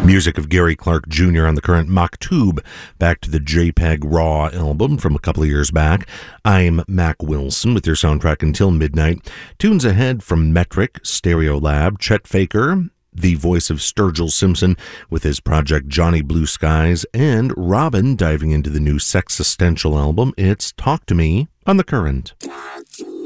Music of Gary Clark Jr. on the current Maktub, back to the JPEG Raw album from a couple of years back. I'm Mac Wilson with your soundtrack until midnight. Tunes ahead from Metric, Stereolab, Chet Faker, the voice of Sturgill Simpson with his project Johnny Blue Skies, and Robin diving into the new Sexistential album. It's Talk to Me on The Current.